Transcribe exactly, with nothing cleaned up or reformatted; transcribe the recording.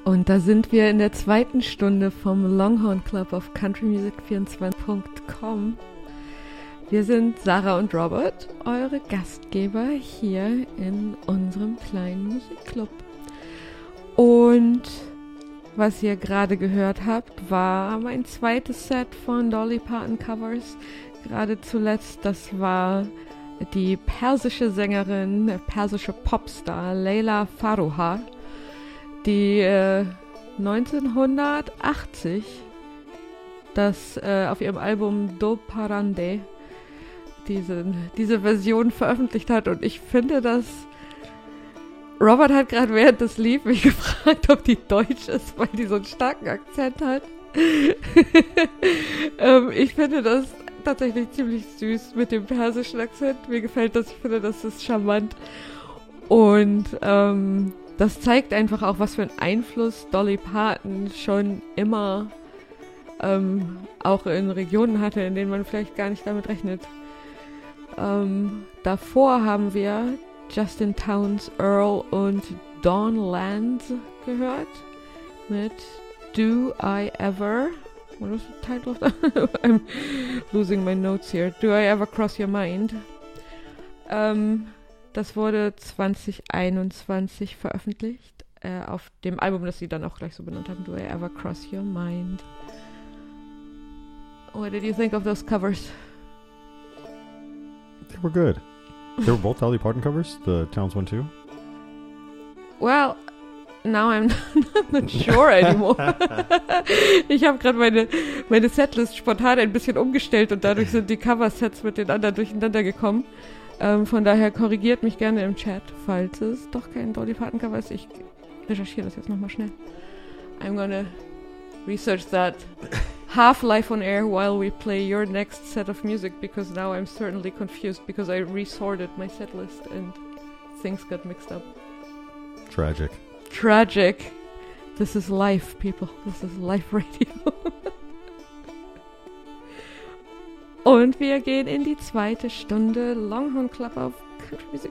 Und da sind wir in der zweiten Stunde vom Longhorn Club auf country music vierundzwanzig Punkt com. Wir sind Sarah und Robert, eure Gastgeber hier in unserem kleinen Musikclub. Und was ihr gerade gehört habt, war mein zweites Set von Dolly Parton Covers. Gerade zuletzt, das war die persische Sängerin, persische Popstar Leila Farouha, die äh, neunzehnhundertachtzig das äh, auf ihrem Album Do Parande diese, diese Version veröffentlicht hat. Und ich finde, dass Robert hat gerade während des Lied mich gefragt, ob die deutsch ist, weil die so einen starken Akzent hat. ähm, ich finde das tatsächlich ziemlich süß mit dem persischen Akzent. Mir gefällt das, ich finde, das ist charmant. Und ähm, das zeigt einfach auch, was für einen Einfluss Dolly Parton schon immer ähm, auch in Regionen hatte, in denen man vielleicht gar nicht damit rechnet. Ähm, davor haben wir Justin Townes Earl und Dawn Landes gehört mit Do I Ever... What was the title of that? I'm losing my notes here. Do I Ever Cross Your Mind? Ähm, das wurde zwanzig einundzwanzig veröffentlicht, äh, auf dem Album, das sie dann auch gleich so benannt haben, Do I Ever Cross Your Mind? What did you think of those covers? They were good. They were both Dolly Parton covers, the Townes one too? Well, now I'm not sure anymore. Ich habe gerade meine, meine Setlist spontan ein bisschen umgestellt und dadurch sind die Cover-Sets mit den anderen durcheinander gekommen. Ähm, von daher korrigiert mich gerne im Chat, falls es doch kein Dolly Parton Cover ist. Ich recherchiere das jetzt nochmal schnell. I'm gonna research that. Half live on air while we play your next set of music, because now I'm certainly confused because I resorted my set list and things got mixed up. Tragic. Tragic. This is life, people. This is live radio. Und wir gehen in die zweite Stunde Longhorn Club auf country music